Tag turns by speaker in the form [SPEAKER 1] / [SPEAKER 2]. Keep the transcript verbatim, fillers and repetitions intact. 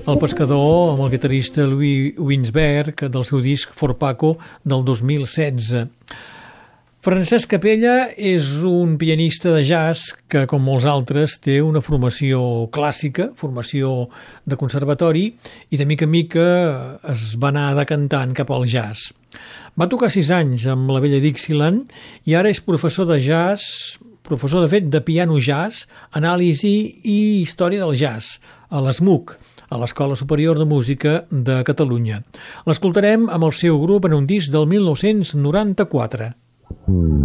[SPEAKER 1] El pescador amb el guitarrista Louis Winsberg del seu disc For Paco del dos mil setze. Francesc Capella és un pianista de jazz que, com molts altres, té una formació clàssica, formació de conservatori, i de mica en mica es va anar decantant cap al jazz. Va tocar sis anys amb la vella Dixieland i ara és professor de jazz, professor de fet de piano jazz, anàlisi i història del jazz a l'ESMUC, a l'Escola Superior de Música de Catalunya. L'escoltarem amb el seu grup en un disc del mil nou-cents noranta-quatre.